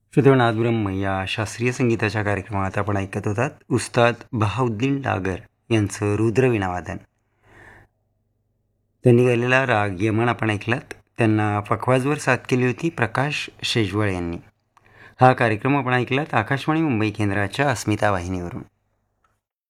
श्रुतवनादुरम या शास्त्रीय संगीताच्या कार्यक्रमात आपण ऐकत होतात उस्ताद बहाउद्दीन डागर यांचं रुद्रवीणावादन. त्यांनी गायलेला राग यमन आपण ऐकलात. त्यांना पखवाजवर साथ केली होती प्रकाश शेजवळ यांनी. हा कार्यक्रम आपण ऐकलात आकाशवाणी मुंबई केंद्राच्या अस्मिता वाहिनीवरून.